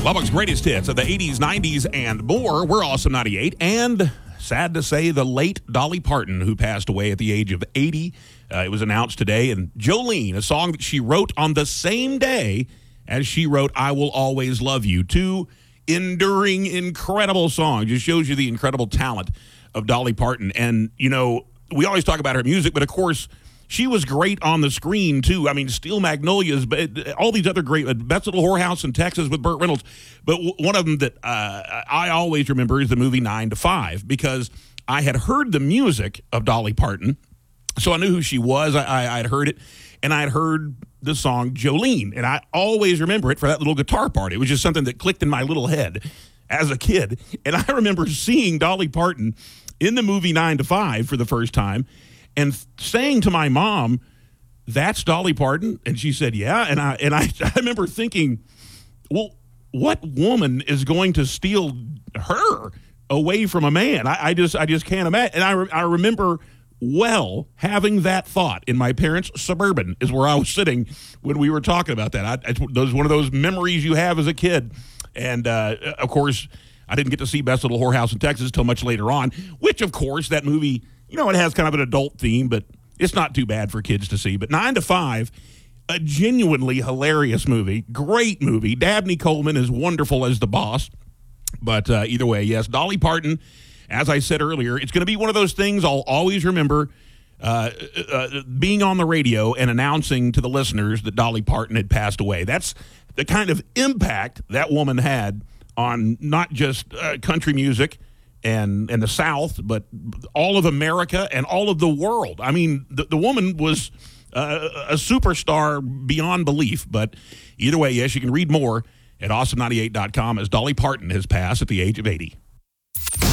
Lubbock's greatest hits of the 80s, 90s, and more. We're Awesome 98. And sad to say, the late Dolly Parton, who passed away at the age of 80. It was announced today. And Jolene, a song that she wrote on the same day as she wrote I Will Always Love You. Two enduring, incredible songs. Just shows you the incredible talent of Dolly Parton. And, you know, we always talk about her music, but of course, she was great on the screen, too. I mean, Steel Magnolias, but all these other great, Best Little Whorehouse in Texas with Burt Reynolds. But one of them that I always remember is the movie 9 to 5, because I had heard the music of Dolly Parton, so I knew who she was. I'd heard it, and I'd heard the song Jolene, and I always remember it for that little guitar part. It was just something that clicked in my little head as a kid. And I remember seeing Dolly Parton in the movie 9 to 5 for the first time, and saying to my mom, "That's Dolly Parton?" And she said, "Yeah." And I remember thinking, well, what woman is going to steal her away from a man? I just can't imagine. And I remember well having that thought in my parents' Suburban is where I was sitting when we were talking about that. It was one of those memories you have as a kid. And, of course, I didn't get to see Best Little Whorehouse in Texas until much later on, which, of course, that movie, you know, it has kind of an adult theme, but it's not too bad for kids to see. But 9 to 5, a genuinely hilarious movie, great movie. Dabney Coleman is wonderful as the boss. But either way, yes, Dolly Parton, as I said earlier, it's going to be one of those things I'll always remember being on the radio and announcing to the listeners that Dolly Parton had passed away. That's the kind of impact that woman had on not just country music and the South, but all of America and all of the world. I mean, the woman was a superstar beyond belief. But either way, yes, you can read more at awesome98.com as Dolly Parton has passed at the age of 80.